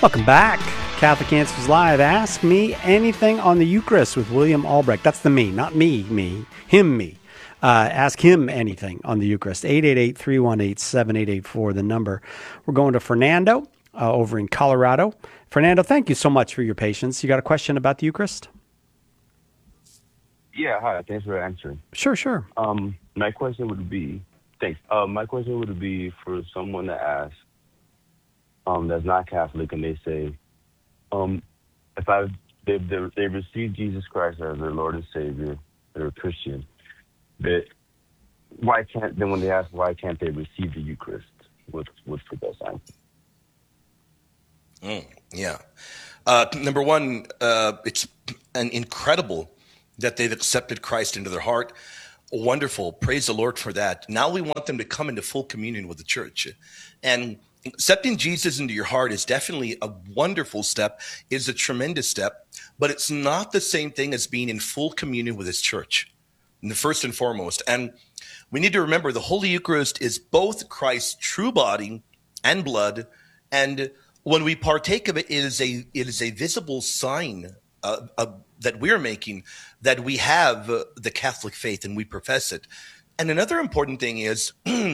Welcome back. Catholic Answers Live. Ask me anything on the Eucharist with William Albrecht. That's the me, not me, him, me. Ask him anything on the Eucharist. 888-318-7884, the number. We're going to Fernando over in Colorado. Fernando, thank you so much for your patience. You got a question about the Eucharist? Yeah, hi. Thanks for answering. Sure. My question would be, thanks. My question would be for someone to ask that's not Catholic, and they say, if they received Jesus Christ as their Lord and Savior, they're a Christian, but when they ask why can't they receive the Eucharist, what's the best answer? Yeah. Number one, it's incredible that they've accepted Christ into their heart. Wonderful. Praise the Lord for that. Now we want them to come into full communion with the church. And accepting Jesus into your heart is definitely a wonderful step, is a tremendous step, but it's not the same thing as being in full communion with his church, first and foremost. And we need to remember the Holy Eucharist is both Christ's true body and blood, and when we partake of it, it is a visible sign that we're making that we have the Catholic faith and we profess it. And another important thing is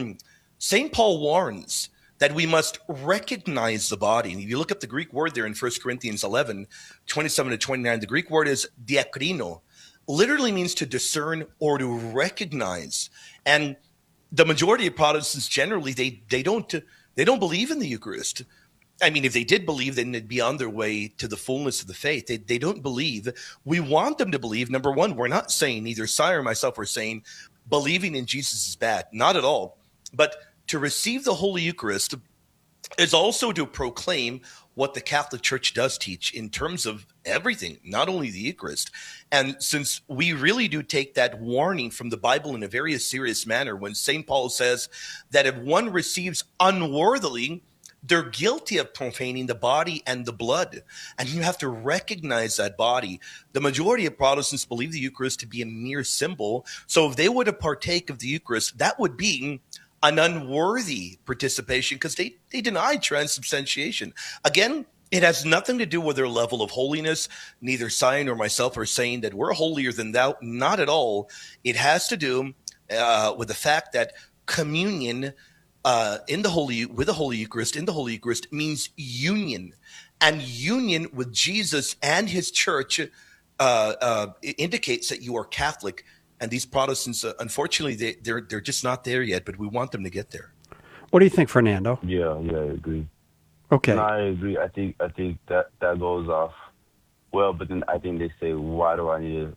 St. Paul warns that we must recognize the body. And if you look up the Greek word there in 1 Corinthians 11, 27 to 29, the Greek word is diakrino, literally means to discern or to recognize. And the majority of Protestants generally, they don't believe in the Eucharist. I mean, if they did believe, then they'd be on their way to the fullness of the faith. They don't believe. We want them to believe. Number one, we're not saying, either Cy or myself are saying, believing in Jesus is bad. Not at all. But to receive the Holy Eucharist is also to proclaim what the Catholic Church does teach in terms of everything, not only the Eucharist. And since we really do take that warning from the Bible in a very serious manner, when St. Paul says that if one receives unworthily, they're guilty of profaning the body and the blood. And you have to recognize that body. The majority of Protestants believe the Eucharist to be a mere symbol. So if they were to partake of the Eucharist, that would be an unworthy participation because they deny transubstantiation. Again, it has nothing to do with their level of holiness. Neither Cy nor myself are saying that we're holier than thou. Not at all. It has to do with the fact that communion with the Holy Eucharist means union, and union with Jesus and his church indicates that you are Catholic. And these Protestants, unfortunately, they're just not there yet, but we want them to get there. What do you think, Fernando? Yeah, I agree. Okay. No, I agree. I think that goes off well, but then I think they say, why do I need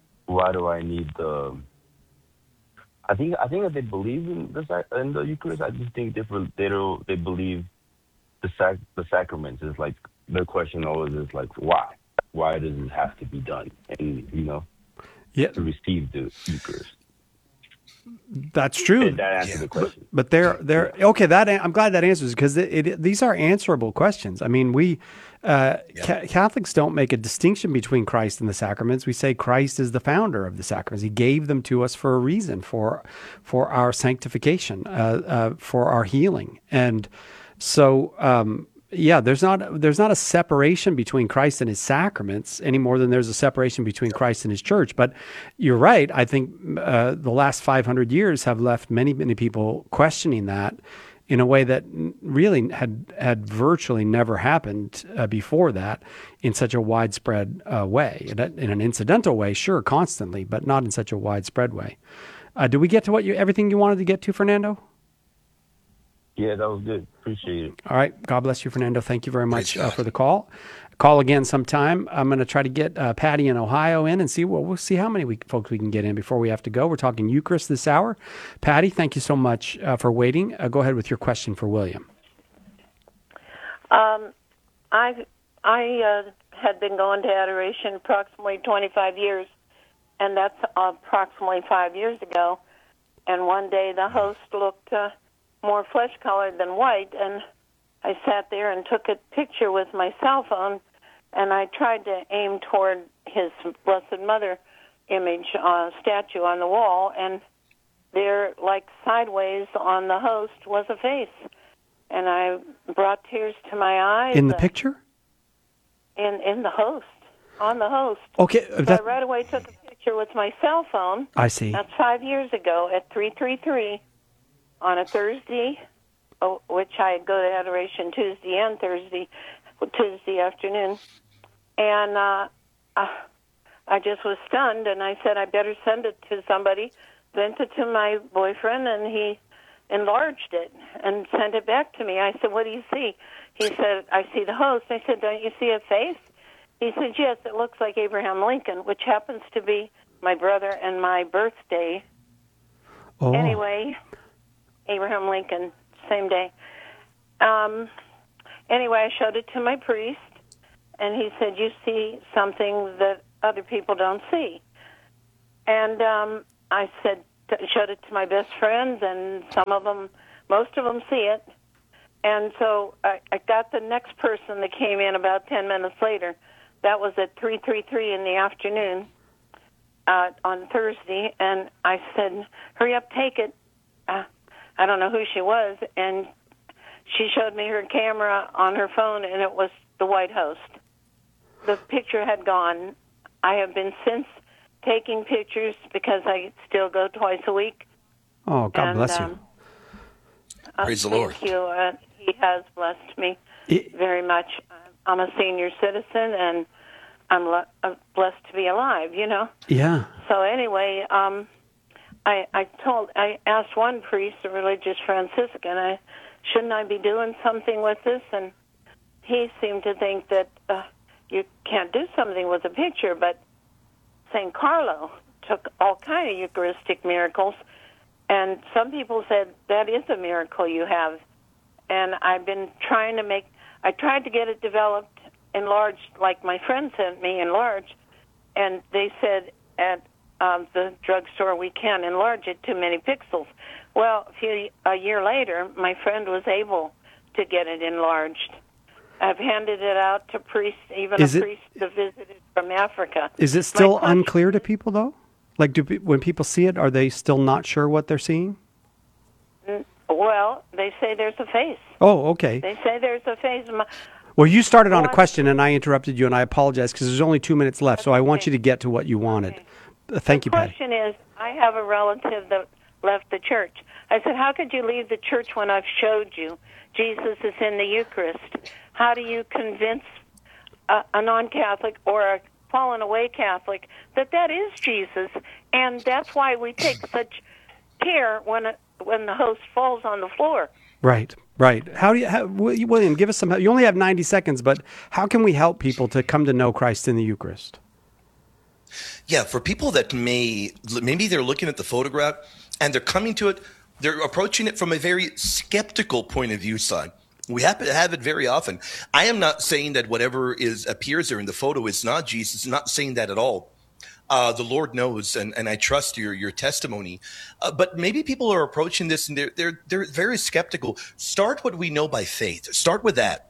the? I think that they believe in the Eucharist. I just think they believe the sacraments. Is like their question always is like, why? Why does it have to be done? And to receive the Eucharist. That's true. And that answers the question. But they're okay. I'm glad that answers, because these are answerable questions. I mean, we Catholics don't make a distinction between Christ and the sacraments. We say Christ is the founder of the sacraments. He gave them to us for a reason, for our sanctification, for our healing, and so. There's not a separation between Christ and his sacraments any more than there's a separation between Christ and his church. But you're right. I think the last 500 years have left many people questioning that in a way that really had virtually never happened before that in such a widespread way. In an incidental way, sure, constantly, but not in such a widespread way. Did we get to everything you wanted to get to, Fernando? Yeah, that was good. Appreciate it. All right. God bless you, Fernando. Thank you very much for the call. Call again sometime. I'm going to try to get Patty in Ohio in and we'll see how many folks we can get in before we have to go. We're talking Eucharist this hour. Patty, thank you so much for waiting. Go ahead with your question for William. I had been going to adoration approximately 25 years, and that's approximately 5 years ago. And one day the host looked more flesh-colored than white, and I sat there and took a picture with my cell phone, and I tried to aim toward his Blessed Mother image statue on the wall, and there, like sideways on the host, was a face. And I brought tears to my eyes. In the picture? in the host, on the host. Okay, So I right away took a picture with my cell phone. I see. That's 5 years ago at 3:33 on a Thursday, which I go to adoration Tuesday and Tuesday afternoon. And I just was stunned, and I said I better send it to somebody. Sent it to my boyfriend, and he enlarged it and sent it back to me. I said, "What do you see?" He said, "I see the host." I said, "Don't you see a face?" He said, "Yes, it looks like Abraham Lincoln," which happens to be my brother and my birthday. Oh. Anyway, Abraham Lincoln, same day. Anyway, I showed it to my priest, and he said, "You see something that other people don't see." And I showed it to my best friends, and most of them see it. And so I got the next person that came in about 10 minutes later. That was at 3:33 in the afternoon on Thursday, and I said, "Hurry up, take it." I don't know who she was, and she showed me her camera on her phone, and it was the White Host. The picture had gone. I have been since taking pictures because I still go twice a week. Oh, God bless you. Praise the Lord. Thank you. He has blessed me very much. I'm a senior citizen, and I'm blessed to be alive, you know? Yeah. So anyway, I asked one priest, a religious Franciscan, shouldn't I be doing something with this? And he seemed to think that you can't do something with a picture, but St. Carlo took all kind of Eucharistic miracles, and some people said that is a miracle you have. And I've been I tried to get it developed, enlarged, like my friend sent me, enlarged, and they said at the drugstore we can't enlarge it too many pixels. Well, a year later, my friend was able to get it enlarged. I've handed it out to priests, even a priest that visited from Africa. Is it still unclear to people, though? Like, when people see it, are they still not sure what they're seeing? Well, they say there's a face. Oh, okay. They say there's a face. Well, you started on a question, and I interrupted you, and I apologize because there's only 2 minutes left, so I want you to get to what you wanted. Okay. Thank you, Patty. The question is, I have a relative that left the church. I said, how could you leave the church when I've showed you Jesus is in the Eucharist? How do you convince a non-Catholic or a fallen away Catholic that is Jesus? And that's why we take such care when the host falls on the floor. Right. William, give us some help. You only have 90 seconds, but how can we help people to come to know Christ in the Eucharist? Yeah, for people that maybe they're looking at the photograph and they're coming to it, they're approaching it from a very skeptical point of view side. We happen to have it very often. I am not saying that whatever appears there in the photo is not Jesus. I'm not saying that at all. The Lord knows, and I trust your testimony. But maybe people are approaching this and they're very skeptical. Start what we know by faith. Start with that.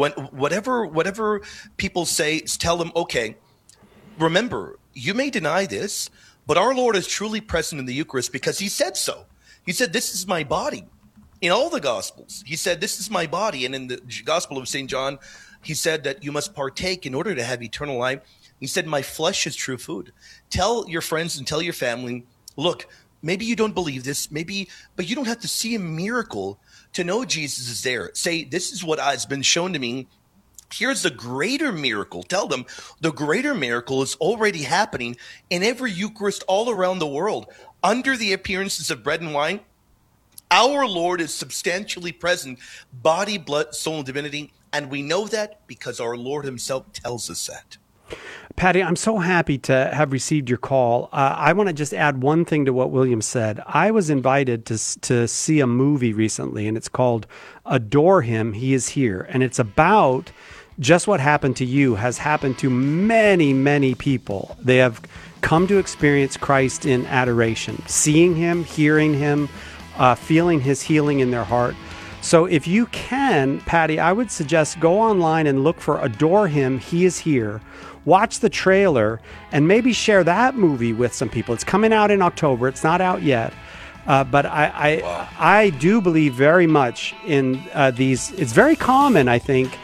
Whatever people say, tell them, okay, remember, you may deny this, but our Lord is truly present in the Eucharist because he said so. He said, "This is my body." In all the Gospels, he said, "This is my body." And in the Gospel of St. John, he said that you must partake in order to have eternal life. He said, "My flesh is true food." Tell your friends and tell your family, look, maybe you don't believe this, but you don't have to see a miracle to know Jesus is there. Say, this is what has been shown to me. Here's the greater miracle. Tell them the greater miracle is already happening in every Eucharist all around the world. Under the appearances of bread and wine, our Lord is substantially present, body, blood, soul, and divinity. And we know that because our Lord himself tells us that. Patty, I'm so happy to have received your call. I want to just add one thing to what William said. I was invited to see a movie recently, and it's called Adore Him, He Is Here. And it's about just what happened to you has happened to many, many people. They have come to experience Christ in adoration, seeing him, hearing him, feeling his healing in their heart. So if you can, Patty, I would suggest go online and look for Adore Him, He Is Here. Watch the trailer and maybe share that movie with some people. It's coming out in October. It's not out yet. But I do believe very much in these. It's very common, I think,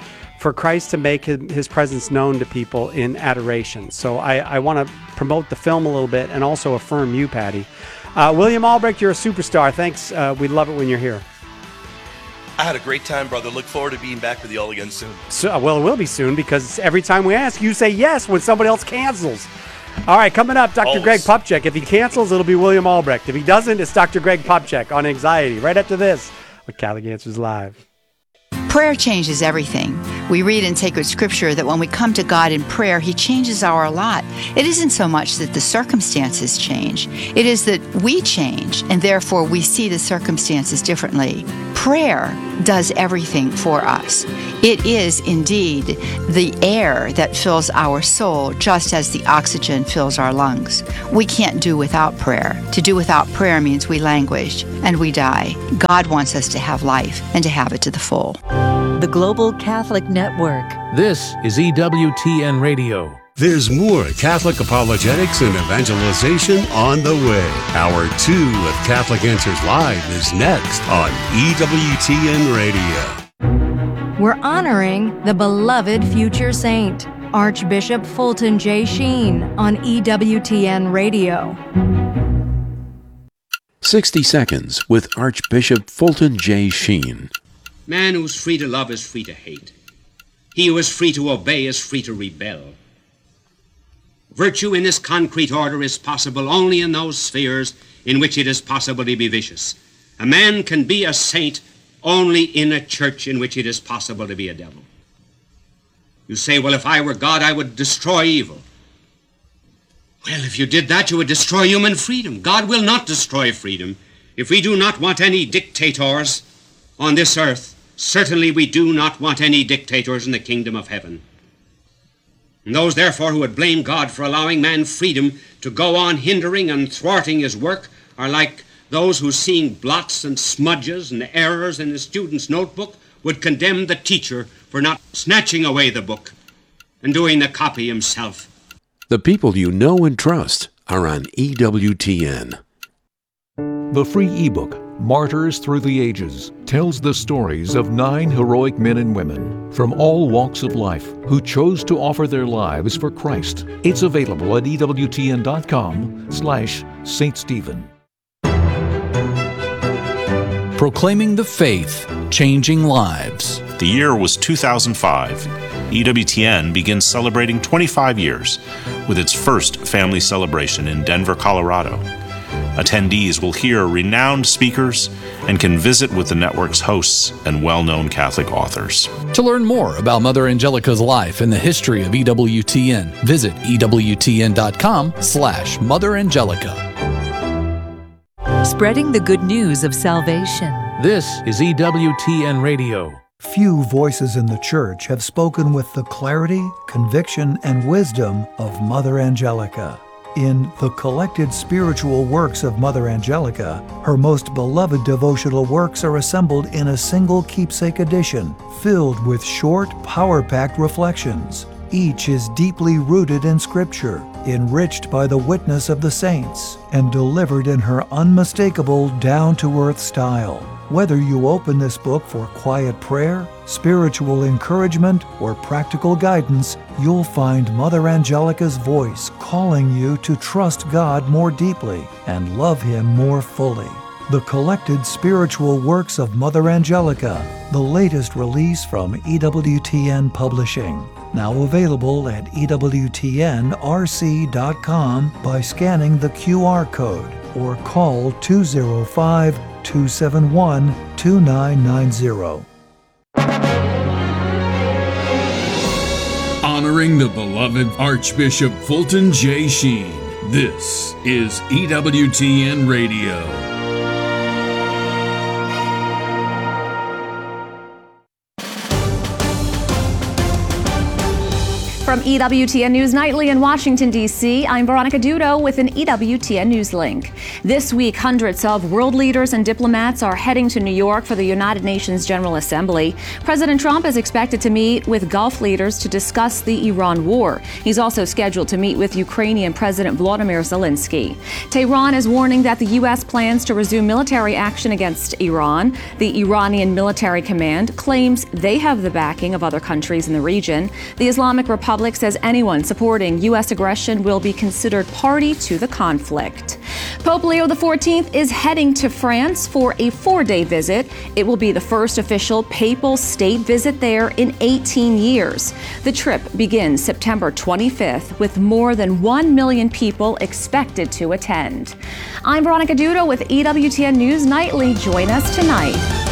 for Christ to make his presence known to people in adoration. So I want to promote the film a little bit and also affirm you, Patty. William Albrecht, you're a superstar. Thanks. We love it when you're here. I had a great time, brother. Look forward to being back with you all again soon. So, well, it will be soon because every time we ask, you say yes when somebody else cancels. All right, coming up, Dr. Always. Greg Popcak. If he cancels, it'll be William Albrecht. If he doesn't, it's Dr. Greg Popcak on anxiety. Right after this, with Catholic Answers Live. Prayer changes everything. We read in sacred scripture that when we come to God in prayer, He changes our lot. It isn't so much that the circumstances change. It is that we change, and therefore we see the circumstances differently. Prayer does everything for us. It is indeed the air that fills our soul, just as the oxygen fills our lungs. We can't do without prayer. To do without prayer means we languish and we die. God wants us to have life and to have it to the full. The Global Catholic Network. This is EWTN Radio. There's more Catholic apologetics and evangelization on the way. Hour 2 of Catholic Answers Live is next on EWTN Radio. We're honoring the beloved future saint, Archbishop Fulton J. Sheen, on EWTN Radio. 60 Seconds with Archbishop Fulton J. Sheen. Man who's free to love is free to hate. He who is free to obey is free to rebel. Virtue in this concrete order is possible only in those spheres in which it is possible to be vicious. A man can be a saint only in a church in which it is possible to be a devil. You say, well, if I were God, I would destroy evil. Well, if you did that, you would destroy human freedom. God will not destroy freedom. If we do not want any dictators on this earth, certainly we do not want any dictators in the kingdom of heaven. And those, therefore, who would blame God for allowing man freedom to go on hindering and thwarting his work are like those who, seeing blots and smudges and errors in the student's notebook, would condemn the teacher for not snatching away the book and doing the copy himself. The people you know and trust are on EWTN. The free ebook, Martyrs Through the Ages, tells the stories of 9 heroic men and women from all walks of life who chose to offer their lives for Christ. It's available at EWTN.com/St. Stephen. Proclaiming the faith, changing lives. The year was 2005. EWTN begins celebrating 25 years with its first family celebration in Denver, Colorado. Attendees will hear renowned speakers and can visit with the network's hosts and well-known Catholic authors. To learn more about Mother Angelica's life and the history of EWTN, visit EWTN.com/Mother Angelica. Spreading the good news of salvation. This is EWTN Radio. Few voices in the Church have spoken with the clarity, conviction, and wisdom of Mother Angelica. In the collected spiritual works of Mother Angelica, her most beloved devotional works are assembled in a single keepsake edition, filled with short, power-packed reflections. Each is deeply rooted in Scripture, enriched by the witness of the saints, and delivered in her unmistakable, down-to-earth style. Whether you open this book for quiet prayer, spiritual encouragement, or practical guidance, you'll find Mother Angelica's voice calling you to trust God more deeply and love Him more fully. The collected spiritual works of Mother Angelica, the latest release from EWTN Publishing. Now available at EWTNRC.com by scanning the QR code or call 205-271-2990. Honoring the beloved Archbishop Fulton J. Sheen. This is EWTN Radio. From EWTN News Nightly in Washington, D.C., I'm Veronica Dudo with an EWTN News link. This week, hundreds of world leaders and diplomats are heading to New York for the United Nations General Assembly. President Trump is expected to meet with Gulf leaders to discuss the Iran war. He's also scheduled to meet with Ukrainian President Volodymyr Zelensky. Tehran is warning that the U.S. plans to resume military action against Iran. The Iranian Military Command claims they have the backing of other countries in the region. The Islamic Republic says anyone supporting U.S. aggression will be considered party to the conflict. Pope Leo XIV is heading to France for a 4-day visit. It will be the first official papal state visit there in 18 years. The trip begins September 25th with more than 1 million people expected to attend. I'm Veronica Dudo with EWTN News Nightly. Join us tonight.